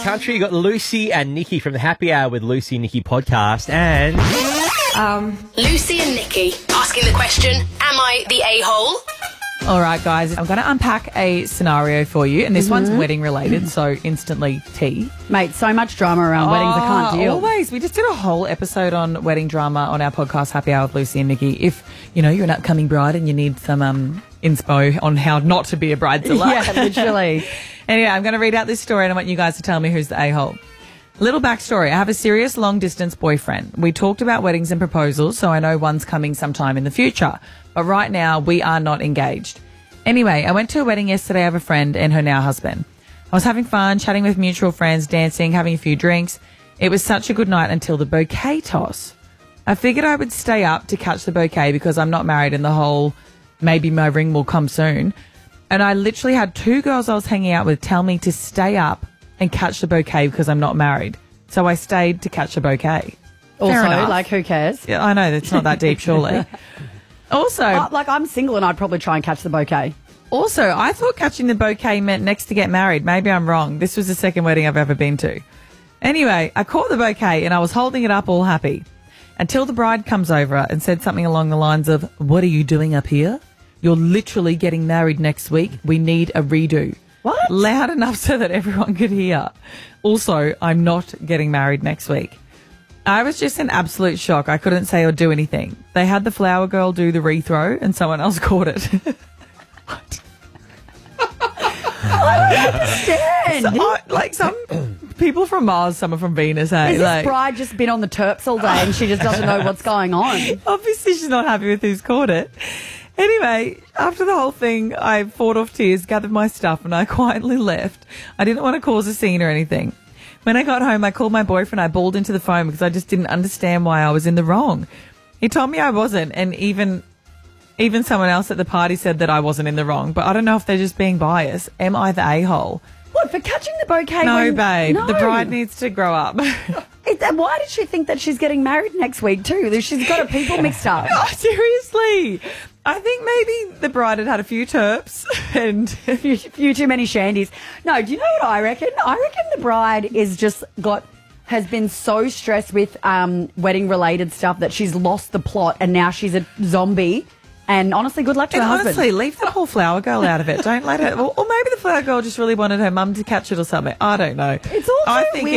country. You got Lucy and Nikki from the Happy Hour with Lucy and Nikki podcast. And Lucy and Nikki asking the question, am I the a-hole? All right, guys, I'm going to unpack a scenario for you, and this one's wedding related, so instantly tea. Mate, so much drama around weddings, I can't deal. Always. We just did a whole episode on wedding drama on our podcast, Happy Hour with Lucy and Nikki. If, you're an upcoming bride and you need some inspo on how not to be a bridezilla. Yeah, literally. Anyway, I'm going to read out this story, and I want you guys to tell me who's the a-hole. Little backstory. I have a serious long-distance boyfriend. We talked about weddings and proposals, so I know one's coming sometime in the future. But right now, we are not engaged. Anyway, I went to a wedding yesterday of a friend and her now husband. I was having fun, chatting with mutual friends, dancing, having a few drinks. It was such a good night until the bouquet toss. I figured I would stay up to catch the bouquet because I'm not married and the whole maybe my ring will come soon. And I literally had two girls I was hanging out with tell me to stay up and catch the bouquet because I'm not married. So I stayed to catch the bouquet. Also, Fair enough. like, who cares? Yeah, I know, it's not that deep, surely. Also, I'm single and I'd probably try and catch the bouquet. Also, I thought catching the bouquet meant next to get married. Maybe I'm wrong. This was the second wedding I've ever been to. Anyway, I caught the bouquet and I was holding it up all happy until the bride comes over and said something along the lines of, "What are you doing up here? You're literally getting married next week. We need a redo." What? Loud enough so that everyone could hear. Also, I'm not getting married next week. I was just in absolute shock. I couldn't say or do anything. They had the flower girl do the rethrow and someone else caught it. What? I don't understand. Some people from Mars, some are from Venus, hey? Has this bride just been on the terps all day and she just doesn't know what's going on? Obviously, she's not happy with who's caught it. Anyway, after the whole thing, I fought off tears, gathered my stuff, and I quietly left. I didn't want to cause a scene or anything. When I got home, I called my boyfriend. I bawled into the phone because I just didn't understand why I was in the wrong. He told me I wasn't, and even someone else at the party said that I wasn't in the wrong. But I don't know if they're just being biased. Am I the a-hole? What, for catching the bouquet? No, babe. No. The bride needs to grow up. Why did she think that she's getting married next week too? She's got her people mixed up. Oh, seriously. I think maybe the bride had a few terps and a few too many shandies. No, do you know what I reckon? I reckon the bride has been so stressed with wedding-related stuff that she's lost the plot and now she's a zombie. And honestly, good luck to her husband. Honestly, leave the whole flower girl out of it. Don't let her. Or maybe the flower girl just really wanted her mum to catch it or something. I don't know. It's all too weird.